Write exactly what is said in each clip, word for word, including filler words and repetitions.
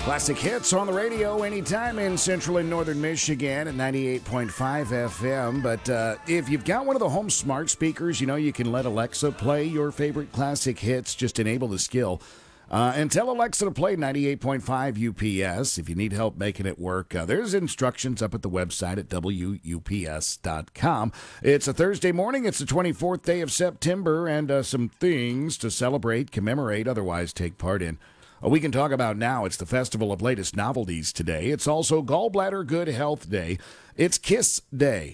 Classic hits on the radio anytime in central and northern Michigan at ninety-eight point five F M. But uh, if you've got one of the home smart speakers, you know you can let Alexa play your favorite classic hits. Just enable the skill. Uh, and tell Alexa to play ninety-eight point five U P S. If you need help making it work, uh, there's instructions up at the website at W U P S dot com. It's a Thursday morning. It's the twenty-fourth day of September, and uh, some things to celebrate, commemorate, otherwise take part in. Uh, we can talk about now. It's the Festival of Latest Novelties today. It's also Gallbladder Good Health Day. It's Kiss Day.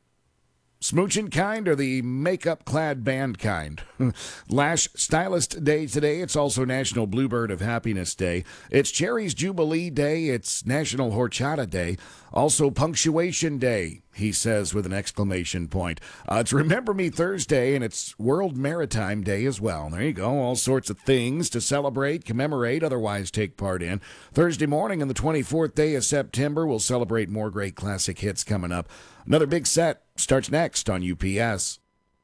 Smoochin' kind or the makeup-clad band kind? Lash Stylist Day today. It's also National Bluebird of Happiness Day. It's Cherry's Jubilee Day. It's National Horchata Day. Also Punctuation Day, he says with an exclamation point. Uh, it's Remember Me Thursday, and it's World Maritime Day as well. There you go. All sorts of things to celebrate, commemorate, otherwise take part in. Thursday morning on the twenty-fourth day of September, we'll celebrate more great classic hits coming up. Another big set starts next on U P S.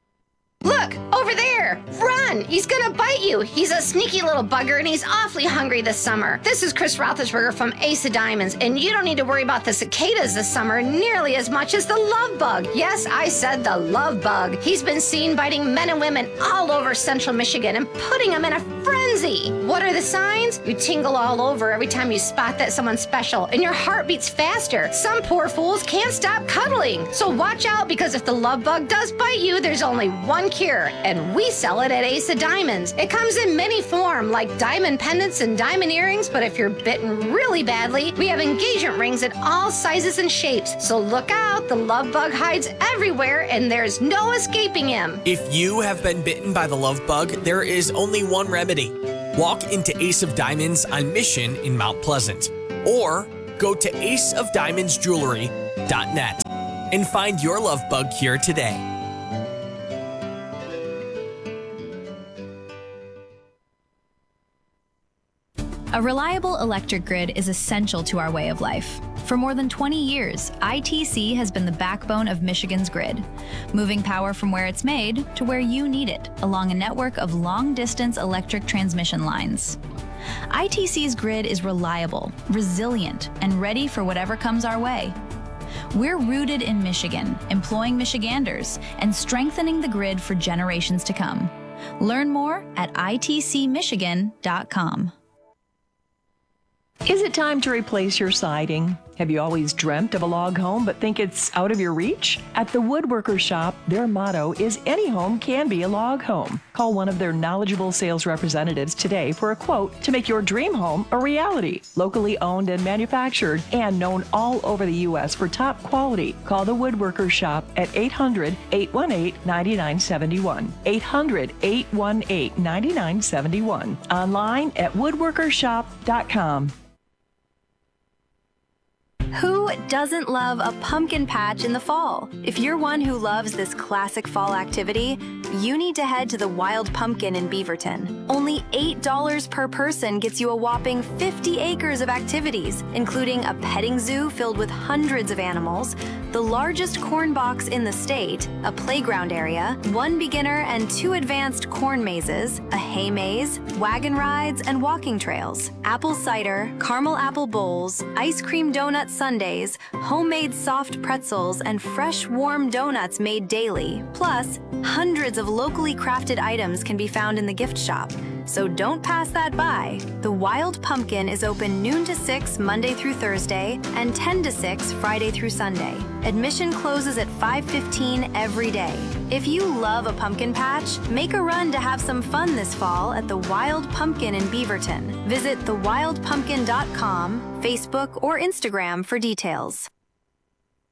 Look, over there! Run! He's gonna bite you! He's a sneaky little bugger, and he's awfully hungry this summer. This is Chris Roethlisberger from Ace of Diamonds, and you don't need to worry about the cicadas this summer nearly as much as the love bug. Yes, I said the love bug. He's been seen biting men and women all over central Michigan and putting them in a frenzy. What are the signs? You tingle all over every time you spot that someone special, and your heart beats faster. Some poor fools can't stop cuddling. So watch out, because if the love bug does bite you, there's only one cure, and we sell it at Ace of Diamonds. It comes in many forms, like diamond pendants and diamond earrings, but if you're bitten really badly, we have engagement rings in all sizes and shapes. So look out, the love bug hides everywhere, and there's no escaping him. If you have been bitten by the love bug, there is only one remedy. Walk into Ace of Diamonds on Mission in Mount Pleasant, or go to ace of diamonds jewelry dot net and find your love bug cure today. A reliable electric grid is essential to our way of life. For more than twenty years, I T C has been the backbone of Michigan's grid, moving power from where it's made to where you need it along a network of long-distance electric transmission lines. I T C's grid is reliable, resilient, and ready for whatever comes our way. We're rooted in Michigan, employing Michiganders, and strengthening the grid for generations to come. Learn more at I T C michigan dot com. Is it time to replace your siding? Have you always dreamt of a log home but think it's out of your reach? At the Woodworker Shop, their motto is any home can be a log home. Call one of their knowledgeable sales representatives today for a quote to make your dream home a reality. Locally owned and manufactured and known all over the U S for top quality. Call the Woodworker Shop at eight hundred, eight one eight, nine nine seven one. eight hundred, eight one eight, nine nine seven one. Online at woodworker shop dot com. Who doesn't love a pumpkin patch in the fall? If you're one who loves this classic fall activity, you need to head to the Wild Pumpkin in Beaverton. Only eight dollars per person gets you a whopping fifty acres of activities, including a petting zoo filled with hundreds of animals, the largest corn box in the state, a playground area, one beginner and two advanced corn mazes, a hay maze, wagon rides, and walking trails, apple cider, caramel apple bowls, ice cream donut sundaes, homemade soft pretzels, and fresh warm donuts made daily. Plus, hundreds of locally crafted items can be found in the gift shop. So don't pass that by. The Wild Pumpkin is open noon to six Monday through Thursday and ten to six Friday through Sunday. Admission closes at five fifteen every day. If you love a pumpkin patch, make a run to have some fun this fall at the Wild Pumpkin in Beaverton. Visit the wild pumpkin dot com, Facebook, or Instagram for details.